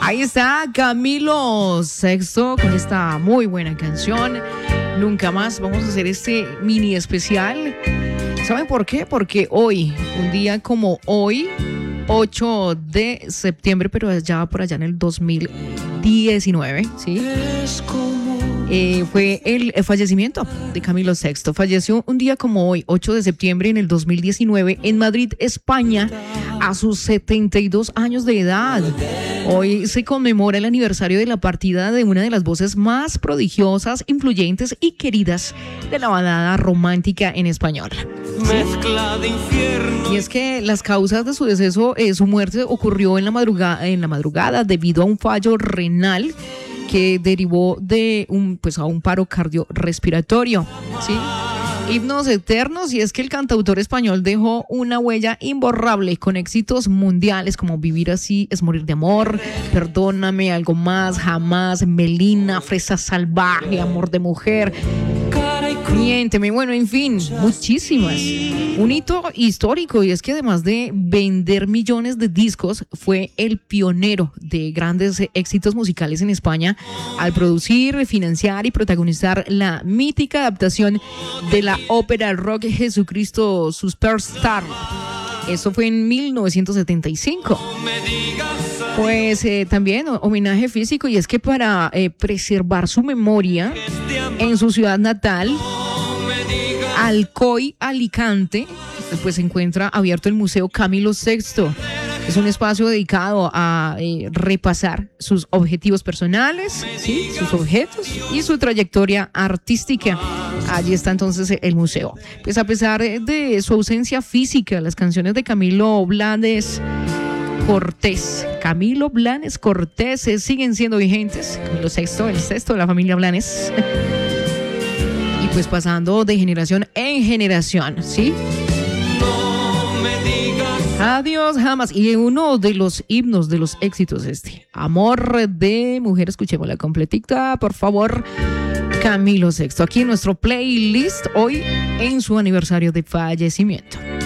Ahí está Camilo Sexto con esta muy buena canción. Nunca más. Vamos a hacer este mini especial. ¿Saben por qué? Porque hoy, un día como hoy, 8 de septiembre, pero ya por allá en el 2019, ¿sí? Fue el fallecimiento de Camilo VI. Falleció un día como hoy, 8 de septiembre en el 2019, en Madrid, España, a sus 72 años de edad. Hoy se conmemora el aniversario de la partida de una de las voces más prodigiosas, influyentes y queridas de la balada romántica en español. ¿Sí? Y es que las causas de su deceso, su muerte ocurrió en la madrugada debido a un fallo renal que derivó de un paro cardiorrespiratorio, ¿sí? Himnos eternos, y es que el cantautor español dejó una huella imborrable con éxitos mundiales como Vivir así es morir de amor, Perdóname, Algo más, Jamás, Melina, Fresa salvaje, Amor de mujer, Miénteme, bueno, en fin, muchísimas. Un hito histórico, y es que además de vender millones de discos, fue el pionero de grandes éxitos musicales en España al producir, financiar y protagonizar la mítica adaptación de la ópera rock Jesucristo Superstar. Eso fue en 1975. Pues también homenaje físico, y es que para preservar su memoria en su ciudad natal, Alcoy, Alicante, pues se encuentra abierto el Museo Camilo VI. Es un espacio dedicado a repasar sus objetivos personales, ¿sí? Sus objetos y su trayectoria artística. Allí está entonces el museo. Pues a pesar de su ausencia física, las canciones de Camilo Blanes Cortés siguen siendo vigentes. Camilo VI, el sexto de la familia Blanes. Y pues pasando de generación en generación, ¿sí? Adiós jamás. Y uno de los himnos, de los éxitos, Amor de mujer. Escuchémosla completita, por favor. Camilo VI, aquí en nuestro playlist, hoy en su aniversario de fallecimiento.